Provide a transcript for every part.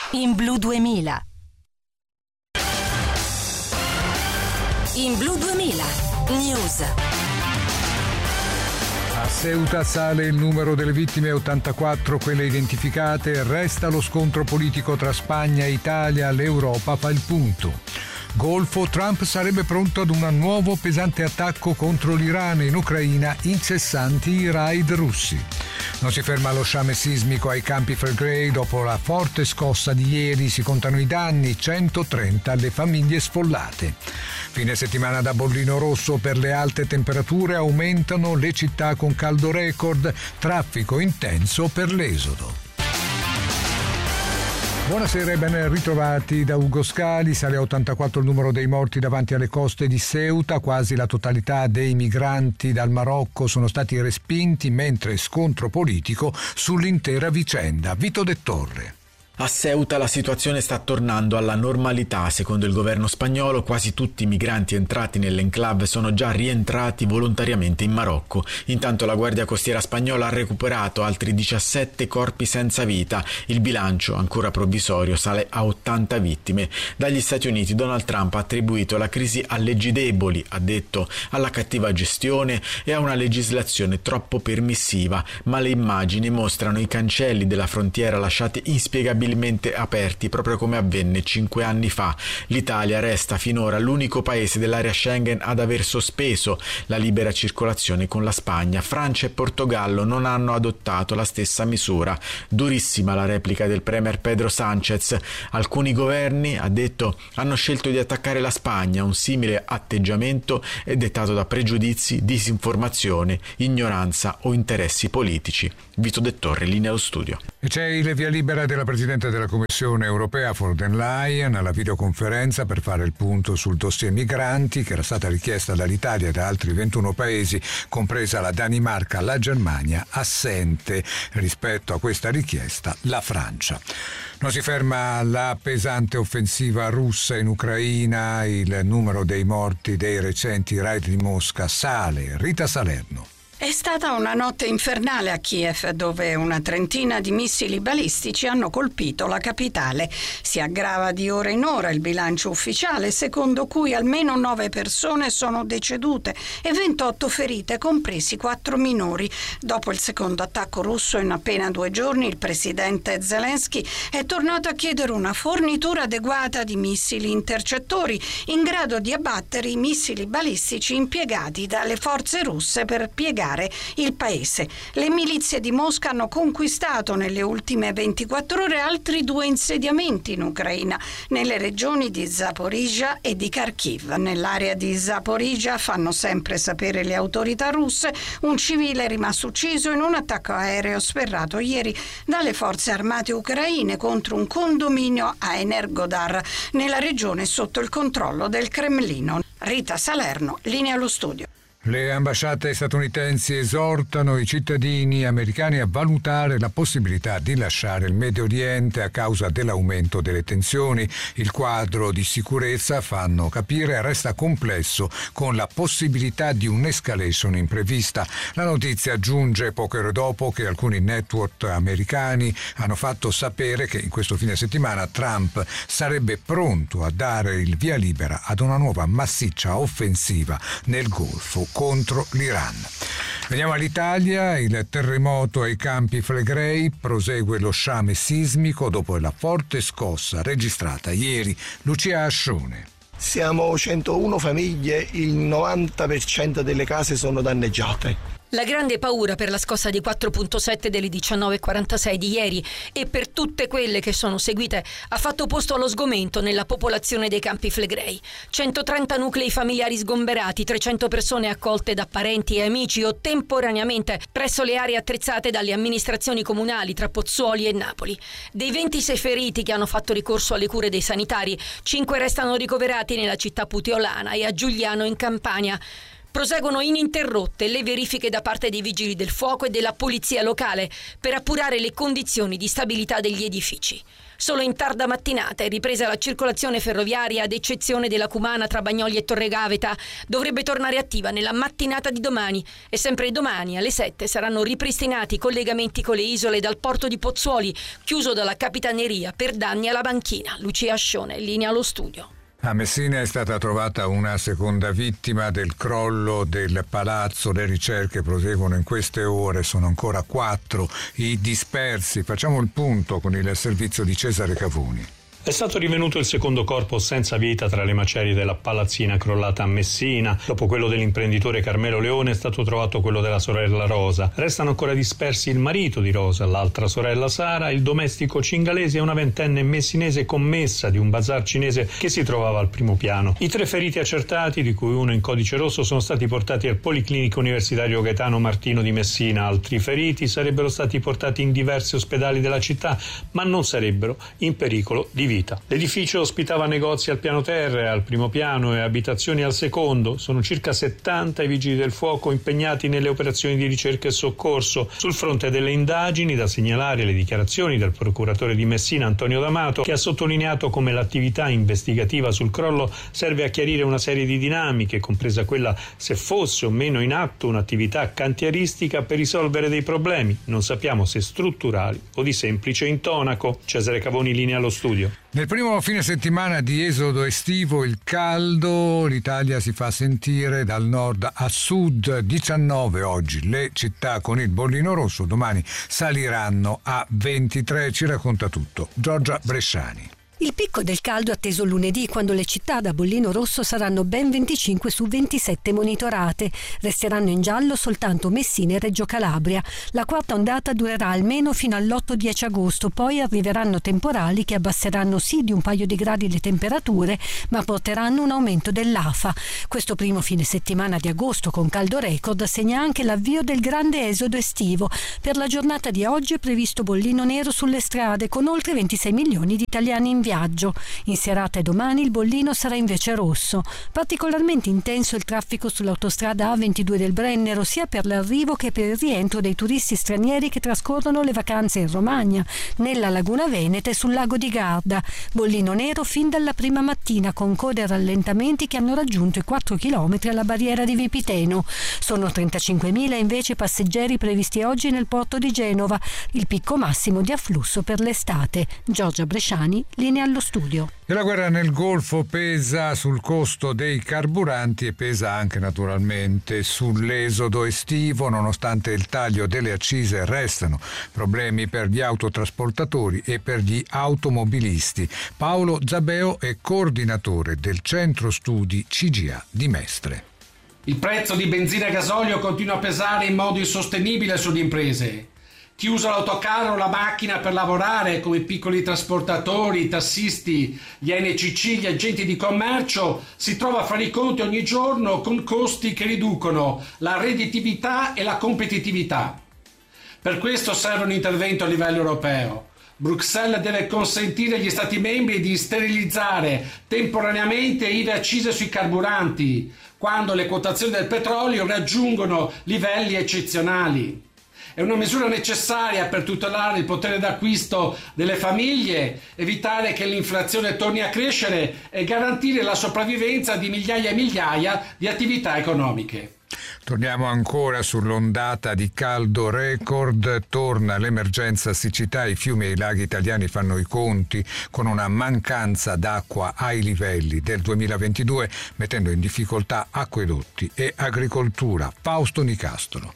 In Blu 2000. In Blu 2000. News. A Ceuta sale il numero delle vittime, 84 quelle identificate, resta lo scontro politico tra Spagna e Italia, l'Europa fa il punto. Golfo, Trump sarebbe pronto ad un nuovo pesante attacco contro l'Iran e in Ucraina, incessanti i raid russi. Non si ferma lo sciame sismico ai Campi Flegrei, dopo la forte scossa di ieri si contano i danni, 130 alle famiglie sfollate. Fine settimana da bollino rosso per le alte temperature, aumentano le città con caldo record, traffico intenso per l'esodo. Buonasera e ben ritrovati da Ugo Scali. Sale a 84 il numero dei morti davanti alle coste di Ceuta, quasi la totalità dei migranti dal Marocco sono stati respinti, mentre scontro politico sull'intera vicenda. Vito De Torre. A Ceuta la situazione sta tornando alla normalità. Secondo il governo spagnolo, quasi tutti i migranti entrati nell'enclave sono già rientrati volontariamente in Marocco. Intanto la Guardia Costiera spagnola ha recuperato altri 17 corpi senza vita. Il bilancio, ancora provvisorio, sale a 80 vittime. Dagli Stati Uniti Donald Trump ha attribuito la crisi a leggi deboli, ha detto, alla cattiva gestione e a una legislazione troppo permissiva, ma le immagini mostrano i cancelli della frontiera lasciati inspiegabilmente aperti, proprio come avvenne 5 anni fa. L'Italia resta finora l'unico paese dell'area Schengen ad aver sospeso la libera circolazione con la Spagna. Francia e Portogallo non hanno adottato la stessa misura. Durissima la replica del premier Pedro Sánchez. Alcuni governi, ha detto, hanno scelto di attaccare la Spagna. Un simile atteggiamento è dettato da pregiudizi, disinformazione, ignoranza o interessi politici. Vito De Torre, linea allo studio. E c'è il via libera della Presidente della Commissione europea von der Leyen alla videoconferenza per fare il punto sul dossier migranti, che era stata richiesta dall'Italia e da altri 21 paesi, compresa la Danimarca, la Germania, assente rispetto a questa richiesta la Francia. Non si ferma la pesante offensiva russa in Ucraina, il numero dei morti dei recenti raid di Mosca sale. Rita Salerno. È stata una notte infernale a Kiev, dove una trentina di missili balistici hanno colpito la capitale. Si aggrava di ora in ora il bilancio ufficiale, secondo cui almeno 9 persone sono decedute e 28 ferite, compresi 4 minori. Dopo il secondo attacco russo in appena 2 giorni, il presidente Zelensky è tornato a chiedere una fornitura adeguata di missili intercettori in grado di abbattere i missili balistici impiegati dalle forze russe per piegare il paese. Le milizie di Mosca hanno conquistato nelle ultime 24 ore altri 2 insediamenti in Ucraina, nelle regioni di Zaporizhzhia e di Kharkiv. Nell'area di Zaporizhzhia, fanno sempre sapere le autorità russe, un civile è rimasto ucciso in un attacco aereo sferrato ieri dalle forze armate ucraine contro un condominio a Energodar, nella regione sotto il controllo del Cremlino. Rita Salerno, linea allo studio. Le ambasciate statunitensi esortano i cittadini americani a valutare la possibilità di lasciare il Medio Oriente a causa dell'aumento delle tensioni. Il quadro di sicurezza, fanno capire, resta complesso con la possibilità di un'escalation imprevista. La notizia giunge poche ore dopo che alcuni network americani hanno fatto sapere che in questo fine settimana Trump sarebbe pronto a dare il via libera ad una nuova massiccia offensiva nel Golfo contro l'Iran. Veniamo all'Italia. Il terremoto ai Campi Flegrei, prosegue lo sciame sismico dopo la forte scossa registrata ieri. Lucia Ascione. Siamo 101 famiglie, il 90% delle case sono danneggiate. La grande paura per la scossa di 4.7 delle 19.46 di ieri e per tutte quelle che sono seguite ha fatto posto allo sgomento nella popolazione dei Campi Flegrei. 130 nuclei familiari sgomberati, 300 persone accolte da parenti e amici o temporaneamente presso le aree attrezzate dalle amministrazioni comunali tra Pozzuoli e Napoli. Dei 26 feriti che hanno fatto ricorso alle cure dei sanitari, 5 restano ricoverati nella città puteolana e a Giugliano in Campania. Proseguono ininterrotte le verifiche da parte dei vigili del fuoco e della polizia locale per appurare le condizioni di stabilità degli edifici. Solo in tarda mattinata è ripresa la circolazione ferroviaria, ad eccezione della Cumana tra Bagnoli e Torregaveta. Dovrebbe tornare attiva nella mattinata di domani e sempre domani alle 7 saranno ripristinati i collegamenti con le isole dal porto di Pozzuoli, chiuso dalla Capitaneria per danni alla banchina. Lucia Ascione, in linea allo studio. A Messina è stata trovata una seconda vittima del crollo del palazzo. Le ricerche proseguono in queste ore, sono ancora 4 i dispersi. Facciamo il punto con il servizio di Cesare Cavoni. È stato rinvenuto il secondo corpo senza vita tra le macerie della palazzina crollata a Messina. Dopo quello dell'imprenditore Carmelo Leone è stato trovato quello della sorella Rosa. Restano ancora dispersi il marito di Rosa, l'altra sorella Sara, il domestico cingalese e una ventenne messinese commessa di un bazar cinese che si trovava al primo piano. I 3 feriti accertati, di cui uno in codice rosso, sono stati portati al Policlinico Universitario Gaetano Martino di Messina. Altri feriti sarebbero stati portati in diversi ospedali della città, ma non sarebbero in pericolo di vita. L'edificio ospitava negozi al piano terra e al primo piano e abitazioni al secondo. Sono circa 70 i vigili del fuoco impegnati nelle operazioni di ricerca e soccorso. Sul fronte delle indagini, da segnalare le dichiarazioni del procuratore di Messina Antonio D'Amato, che ha sottolineato come l'attività investigativa sul crollo serve a chiarire una serie di dinamiche, compresa quella se fosse o meno in atto un'attività cantieristica per risolvere dei problemi, non sappiamo se strutturali o di semplice intonaco. Cesare Cavoni, linea allo studio. Nel primo fine settimana di esodo estivo, il caldo, l'Italia si fa sentire dal nord a sud. 19 oggi le città con il bollino rosso, domani saliranno a 23. Ci racconta tutto Giorgia Bresciani. Il picco del caldo atteso lunedì, quando le città da bollino rosso saranno ben 25 su 27 monitorate. Resteranno in giallo soltanto Messina e Reggio Calabria. La quarta ondata durerà almeno fino all'8-10 agosto, poi arriveranno temporali che abbasseranno sì di un paio di gradi le temperature, ma porteranno un aumento dell'afa. Questo primo fine settimana di agosto con caldo record segna anche l'avvio del grande esodo estivo. Per la giornata di oggi è previsto bollino nero sulle strade, con oltre 26 milioni di italiani in viaggio. In serata e domani il bollino sarà invece rosso. Particolarmente intenso il traffico sull'autostrada A22 del Brennero, sia per l'arrivo che per il rientro dei turisti stranieri che trascorrono le vacanze in Romagna, nella Laguna Veneta e sul lago di Garda. Bollino nero fin dalla prima mattina, con code e rallentamenti che hanno raggiunto i 4 chilometri alla barriera di Vipiteno. Sono 35.000 invece passeggeri previsti oggi nel porto di Genova, il picco massimo di afflusso per l'estate. Giorgia Bresciani, linea allo studio. E la guerra nel Golfo pesa sul costo dei carburanti e pesa anche naturalmente sull'esodo estivo. Nonostante il taglio delle accise, restano problemi per gli autotrasportatori e per gli automobilisti. Paolo Zabeo è coordinatore del centro studi CGA di Mestre. Il prezzo di benzina e gasolio continua a pesare in modo insostenibile sulle imprese. Chi usa l'autocarro o la macchina per lavorare, come i piccoli trasportatori, i tassisti, gli NCC, gli agenti di commercio, si trova a fare i conti ogni giorno con costi che riducono la redditività e la competitività. Per questo serve un intervento a livello europeo. Bruxelles deve consentire agli Stati membri di sterilizzare temporaneamente IVA e accise sui carburanti, quando le quotazioni del petrolio raggiungono livelli eccezionali. È una misura necessaria per tutelare il potere d'acquisto delle famiglie, evitare che l'inflazione torni a crescere e garantire la sopravvivenza di migliaia e migliaia di attività economiche. Torniamo ancora sull'ondata di caldo record. Torna l'emergenza siccità. I fiumi e i laghi italiani fanno i conti con una mancanza d'acqua ai livelli del 2022, mettendo in difficoltà acquedotti e agricoltura. Fausto Nicastro.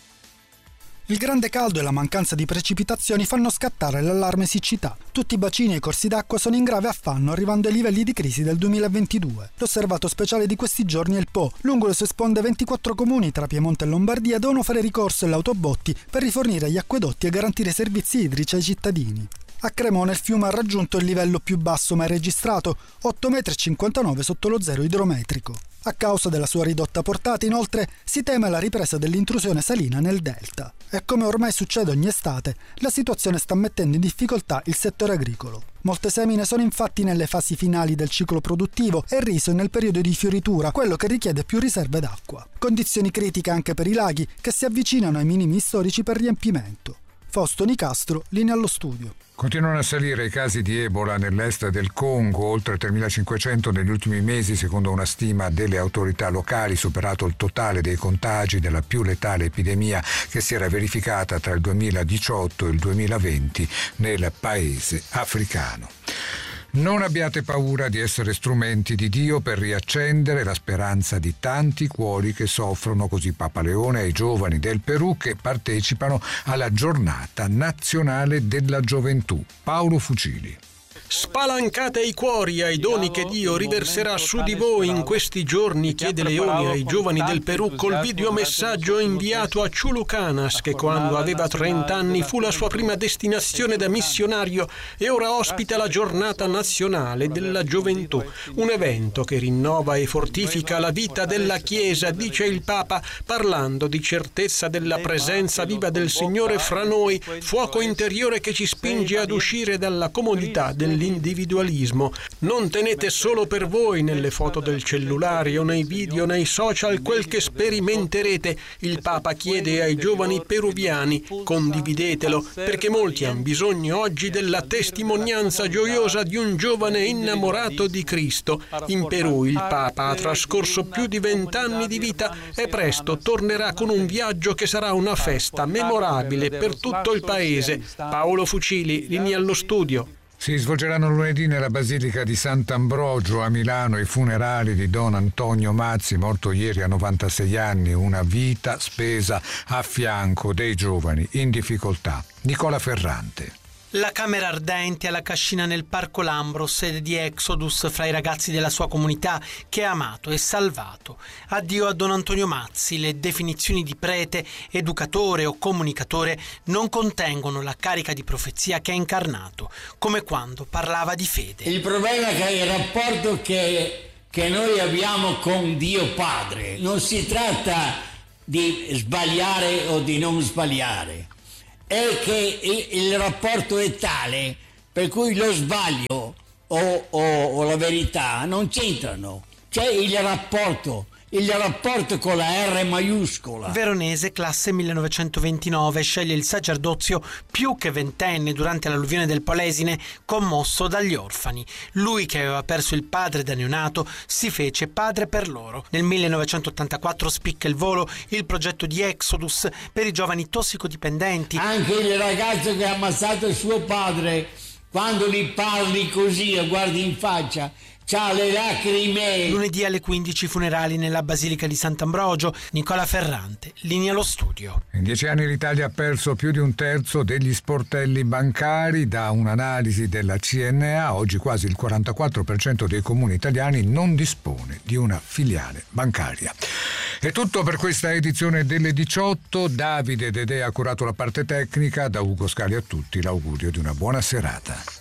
Il grande caldo e la mancanza di precipitazioni fanno scattare l'allarme siccità. Tutti i bacini e i corsi d'acqua sono in grave affanno, arrivando ai livelli di crisi del 2022. L'osservato speciale di questi giorni è il Po. Lungo le sue sponde 24 comuni tra Piemonte e Lombardia devono fare ricorso agli autobotti per rifornire gli acquedotti e garantire servizi idrici ai cittadini. A Cremona il fiume ha raggiunto il livello più basso mai registrato, 8,59 metri sotto lo zero idrometrico. A causa della sua ridotta portata, inoltre, si teme la ripresa dell'intrusione salina nel delta. E come ormai succede ogni estate, la situazione sta mettendo in difficoltà il settore agricolo. Molte semine sono infatti nelle fasi finali del ciclo produttivo e il riso è nel periodo di fioritura, quello che richiede più riserve d'acqua. Condizioni critiche anche per i laghi, che si avvicinano ai minimi storici per riempimento. Fausto Nicastro, linea allo studio. Continuano a salire i casi di Ebola nell'est del Congo, oltre 3.500 negli ultimi mesi, secondo una stima delle autorità locali, superato il totale dei contagi della più letale epidemia che si era verificata tra il 2018 e il 2020 nel paese africano. Non abbiate paura di essere strumenti di Dio per riaccendere la speranza di tanti cuori che soffrono, così Papa Leone ai giovani del Perù che partecipano alla giornata nazionale della gioventù. Paolo Fucili. Spalancate i cuori ai doni che Dio riverserà su di voi in questi giorni, chiede Leone ai giovani del Perù col videomessaggio inviato a Chulucanas, che quando aveva 30 anni fu la sua prima destinazione da missionario e ora ospita la giornata nazionale della gioventù, un evento che rinnova e fortifica la vita della Chiesa, dice il Papa, parlando di certezza della presenza viva del Signore fra noi, fuoco interiore che ci spinge ad uscire dalla comodità dell'individualismo. Non tenete solo per voi nelle foto del cellulare o nei video, nei social quel che sperimenterete. Il Papa chiede ai giovani peruviani: condividetelo, perché molti hanno bisogno oggi della testimonianza gioiosa di un giovane innamorato di Cristo. In Perù il Papa ha trascorso più di 20 anni di vita e presto tornerà con un viaggio che sarà una festa memorabile per tutto il paese. Paolo Fucili, linea allo studio. Si svolgeranno lunedì nella Basilica di Sant'Ambrogio a Milano i funerali di Don Antonio Mazzi, morto ieri a 96 anni, una vita spesa a fianco dei giovani in difficoltà. Nicola Ferrante. La Camera Ardente alla Cascina nel Parco Lambro, sede di Exodus fra i ragazzi della sua comunità che ha amato e salvato. Addio a Don Antonio Mazzi. Le definizioni di prete, educatore o comunicatore non contengono la carica di profezia che ha incarnato, come quando parlava di fede. Il problema è che il rapporto che noi abbiamo con Dio Padre non si tratta di sbagliare o di non sbagliare. È che il rapporto è tale per cui lo sbaglio o la verità non c'entrano. C'è il rapporto con la R maiuscola. Veronese, classe 1929, sceglie il sacerdozio più che ventenne durante l'alluvione del Polesine, commosso dagli orfani. Lui, che aveva perso il padre da neonato, si fece padre per loro. Nel 1984 spicca il volo il progetto di Exodus per i giovani tossicodipendenti. Anche il ragazzo che ha ammazzato il suo padre, quando gli parli così e guardi in faccia, c'ha le lacrime. Lunedì alle 15 funerali nella Basilica di Sant'Ambrogio. Nicola Ferrante, linea allo studio. In 10 anni l'Italia ha perso più di un terzo degli sportelli bancari. Da un'analisi della CNA, oggi quasi il 44% dei comuni italiani non dispone di una filiale bancaria. È tutto per questa edizione delle 18. Davide Dedè ha curato la parte tecnica. Da Ugo Scali a tutti l'augurio di una buona serata.